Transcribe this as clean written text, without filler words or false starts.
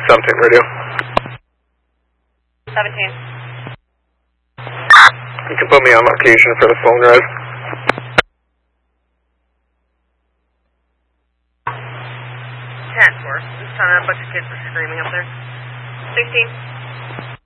17 radio. 17. You can put me on location for the phone drive. 10-4. This time a bunch of kids were screaming up there. 16.